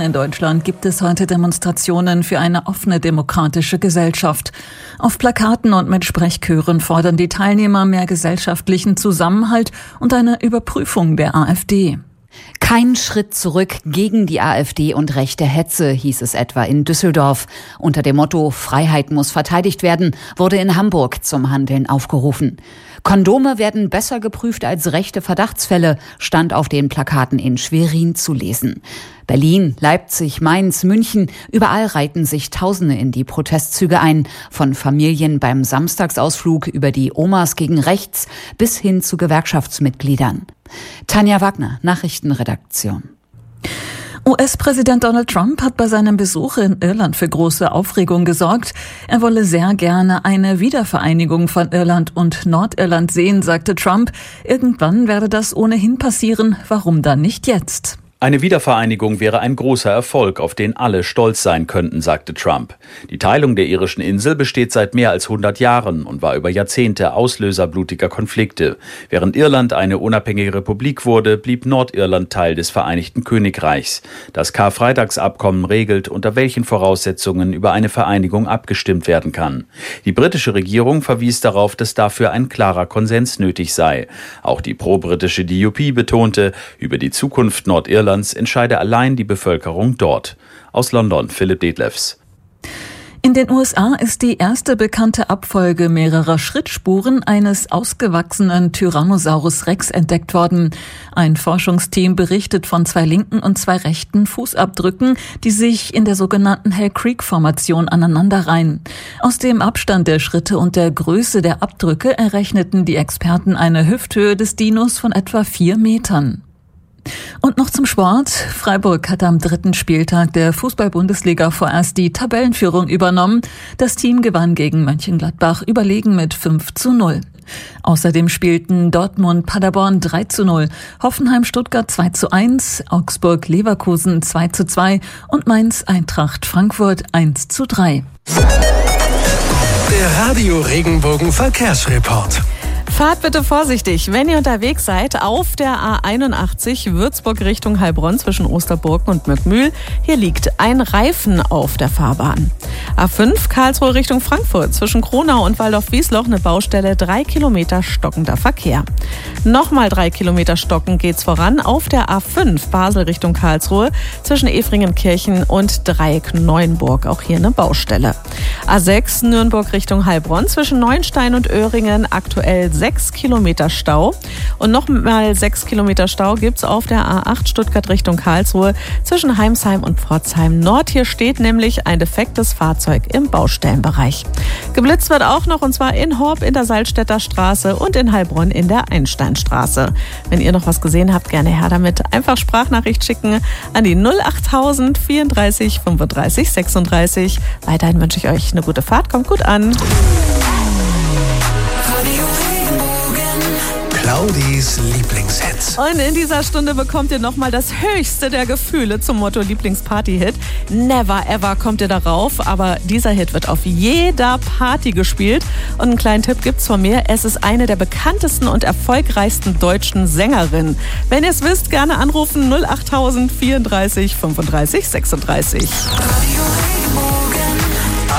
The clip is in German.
in Deutschland gibt es heute Demonstrationen für eine offene demokratische Gesellschaft. Auf Plakaten und mit Sprechchören fordern die Teilnehmer mehr gesellschaftlichen Zusammenhalt und eine Überprüfung der AfD. Kein Schritt zurück gegen die AfD und rechte Hetze, hieß es etwa in Düsseldorf. Unter dem Motto Freiheit muss verteidigt werden, wurde in Hamburg zum Handeln aufgerufen. Kondome werden besser geprüft als rechte Verdachtsfälle, stand auf den Plakaten in Schwerin zu lesen. Berlin, Leipzig, Mainz, München, überall reihten sich Tausende in die Protestzüge ein. Von Familien beim Samstagsausflug über die Omas gegen rechts bis hin zu Gewerkschaftsmitgliedern. Tanja Wagner, Nachrichtenredaktion. US-Präsident Donald Trump hat bei seinem Besuch in Irland für große Aufregung gesorgt. Er wolle sehr gerne eine Wiedervereinigung von Irland und Nordirland sehen, sagte Trump. Irgendwann werde das ohnehin passieren. Warum dann nicht jetzt? Eine Wiedervereinigung wäre ein großer Erfolg, auf den alle stolz sein könnten, sagte Trump. Die Teilung der irischen Insel besteht seit mehr als 100 Jahren und war über Jahrzehnte Auslöser blutiger Konflikte. Während Irland eine unabhängige Republik wurde, blieb Nordirland Teil des Vereinigten Königreichs. Das Karfreitagsabkommen regelt, unter welchen Voraussetzungen über eine Vereinigung abgestimmt werden kann. Die britische Regierung verwies darauf, dass dafür ein klarer Konsens nötig sei. Auch die pro-britische DUP betonte, über die Zukunft Nordirlands entscheide allein die Bevölkerung dort. Aus London, Philipp Detlefs. In den USA ist die erste bekannte Abfolge mehrerer Schrittspuren eines ausgewachsenen Tyrannosaurus Rex entdeckt worden. Ein Forschungsteam berichtet von 2 linken und 2 rechten Fußabdrücken, die sich in der sogenannten Hell Creek-Formation aneinanderreihen. Aus dem Abstand der Schritte und der Größe der Abdrücke errechneten die Experten eine Hüfthöhe des Dinos von etwa 4 Metern. Und noch zum Sport. Freiburg hat am 3. Spieltag der Fußball-Bundesliga vorerst die Tabellenführung übernommen. Das Team gewann gegen Mönchengladbach überlegen mit 5:0. Außerdem spielten Dortmund-Paderborn 3:0, Hoffenheim-Stuttgart 2:1, Augsburg-Leverkusen 2:2 und Mainz-Eintracht Frankfurt 1:3. Der Radio Regenbogen Verkehrsreport. Fahrt bitte vorsichtig, wenn ihr unterwegs seid, auf der A81 Würzburg Richtung Heilbronn zwischen Osterburgen und Möckmühl. Hier liegt ein Reifen auf der Fahrbahn. A5 Karlsruhe Richtung Frankfurt zwischen Kronau und Waldorf-Wiesloch eine Baustelle, 3 Kilometer stockender Verkehr. Nochmal 3 Kilometer stocken geht's voran auf der A5 Basel Richtung Karlsruhe zwischen Efringenkirchen und Dreieck Neuenburg. Auch hier eine Baustelle. A6 Nürnberg Richtung Heilbronn zwischen Neuenstein und Öhringen aktuell 6 Kilometer Stau. Und nochmal 6 Kilometer Stau gibt's auf der A8 Stuttgart Richtung Karlsruhe zwischen Heimsheim und Pforzheim Nord. Hier steht nämlich ein defektes Fahrzeug im Baustellenbereich. Geblitzt wird auch noch, und zwar in Horb in der Salzstädter Straße und in Heilbronn in der Einsteinstraße. Wenn ihr noch was gesehen habt, gerne her damit. Einfach Sprachnachricht schicken an die 08000 34 35 36. Weiterhin wünsche ich euch eine gute Fahrt. Kommt gut an. Claudis Lieblingshits. Und in dieser Stunde bekommt ihr nochmal das höchste der Gefühle zum Motto Lieblingsparty-Hit. Never ever kommt ihr darauf, aber dieser Hit wird auf jeder Party gespielt. Und einen kleinen Tipp gibt's von mir. Es ist eine der bekanntesten und erfolgreichsten deutschen Sängerinnen. Wenn ihr es wisst, gerne anrufen 08000 34 35 36.